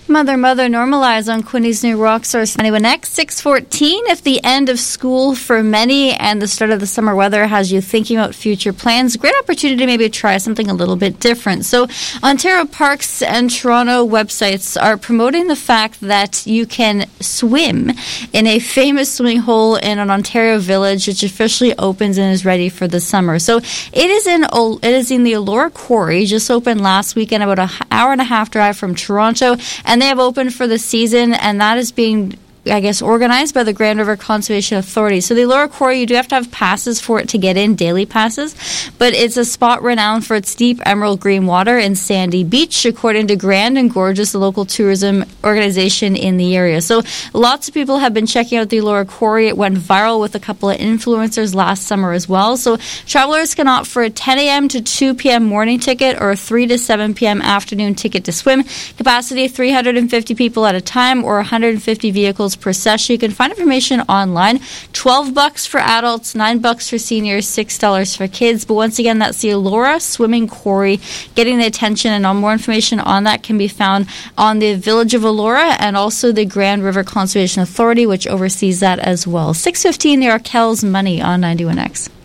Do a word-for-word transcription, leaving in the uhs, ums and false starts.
Mother, Mother, Normalize on Quinny's New Rock Source ninety-one X, six fourteen. If the end of school for many and the start of the summer weather has you thinking about future plans, great opportunity to maybe try something a little bit different. So Ontario Parks and Toronto websites are promoting the fact that you can swim in a famous swimming hole in an Ontario village, which officially opens and is ready for the summer. So it is in it is in the Elora Quarry, just opened last weekend, about an hour and a half drive from Toronto, and they have opened for the season, and that is being, I guess, organized by the Grand River Conservation Authority. So the Elora Quarry, you do have to have passes for it to get in, daily passes, but it's a spot renowned for its deep emerald green water and sandy beach, according to Grand and Gorgeous, the local tourism organization in the area. So lots of people have been checking out the Elora Quarry. It went viral with a couple of influencers last summer as well. So travelers can opt for a ten a.m. to two p.m. morning ticket or a three to seven p.m. afternoon ticket to swim. Capacity three hundred fifty people at a time or one hundred fifty vehicles per session. You can find information online. twelve bucks for adults, nine bucks for seniors, six dollars for kids. But once again, that's the Elora Swimming Quarry getting the attention, and all more information on that can be found on the Village of Elora and also the Grand River Conservation Authority, which oversees that as well. six fifteen, the Arkells Money on ninety-one X.